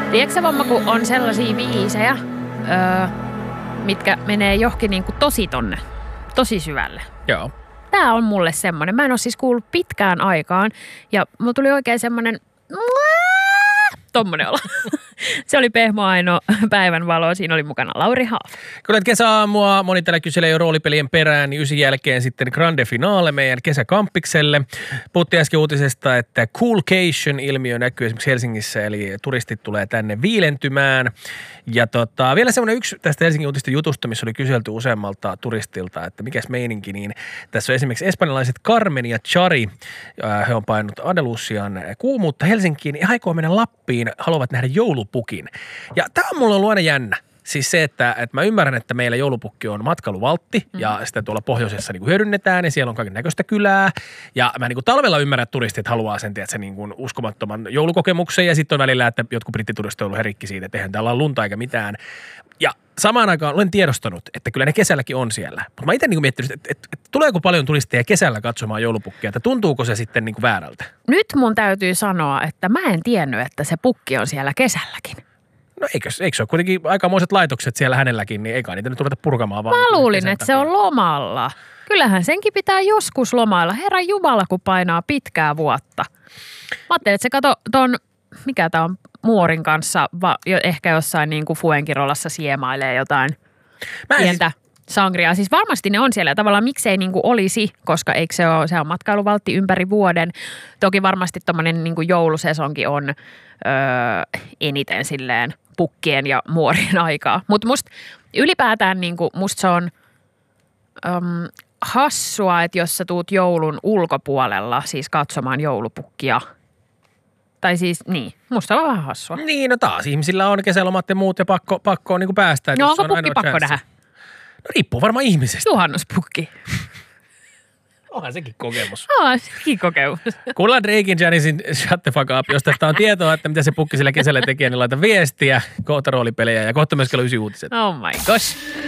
Tiedätkö se vamma, kun on sellaisia biisejä, mitkä menee johonkin niin kuin tosi syvälle? Joo. Tää on mulle semmoinen. Mä en ole siis kuullut pitkään aikaan ja mulla tuli oikein semmoinen tommonen olo. Se oli Pehmo Aino päivänvalo. Siinä oli mukana Lauri Haaf. Kyllä kesäaamua. Moni täällä kyselee jo roolipelien perään, niin 9 jälkeen sitten grande finale meidän kesäkampikselle. Puhuttiin äsken uutisesta, että coolcation-ilmiö näkyy esimerkiksi Helsingissä, eli turistit tulee tänne viilentymään. Ja vielä semmoinen yksi tästä Helsingin uutisten jutusta, missä oli kyselty useammalta turistilta, että mikäs meininki, niin tässä on esimerkiksi espanjalaiset Carmen ja Chari. He on painut Andalusian kuumuutta Helsinkiin ja aikoo mennä Lappiin, haluavat nähdä joulupukin. Ja tämä on mulle ollut aina jännä. Siis se, että mä ymmärrän, että meillä joulupukki on matkailuvaltti ja sitä tuolla pohjoisessa niin kuin hyödynnetään ja siellä on kaiken näköistä kylää. Ja mä niin kuin talvella ymmärrän, että turistit haluaa sen, tiedätkö, niin kuin uskomattoman joulukokemuksen ja sitten on välillä, että jotkut brittituristit on ollut herikki siitä, että eihän täällä ole lunta eikä mitään. Ja samaan aikaan olen tiedostanut, että kyllä ne kesälläkin on siellä. Mutta mä itse niin kuin miettinyt, että tuleeko paljon turisteja kesällä katsomaan joulupukkia, että tuntuuko se sitten niin kuin väärältä? Nyt mun täytyy sanoa, että mä en tiennyt, että se pukki on siellä kesälläkin. No eikö se ole kuitenkin aikamoiset laitokset siellä hänelläkin, niin eikä niitä nyt ruveta purkamaan vaan. Mä luulin, että se on lomalla. Kyllähän senkin pitää joskus lomailla. Herran Jumala, kun painaa pitkää vuotta. Mä ajattelin, että se kato ton, mikä tää on, muorin kanssa, ehkä jossain niin kuin Fuenkirolassa siemailee jotain pientä sangriaa. Siis varmasti ne on siellä ja tavallaan miksei niin kuin olisi, koska eikö se on matkailuvaltti ympäri vuoden. Toki varmasti tommonen niin kuin joulusesonki on eniten silleen pukkien ja muorien aikaa. Mutta musta ylipäätään niin kuin, musta se on hassua, että jos sä tuut joulun ulkopuolella siis katsomaan joulupukkia. Tai siis niin, musta on vähän hassua. Niin, no taas ihmisillä on kesälomat ja muut ja pakko on niin kuin päästä. No onko pukki pakko nähdä? No riippuu varmaan ihmisestä. Juhannuspukki. Onhan sekin kokemus. Sekin kokemus. Kuullaan Drakein Janicein Shut the Fuck Up. Jos tästä on tietoa, että mitä se pukki sillä kesällä tekee, niin laita viestiä, kohta roolipelejä ja kohta myös kello 9 uutiset. Oh my gosh.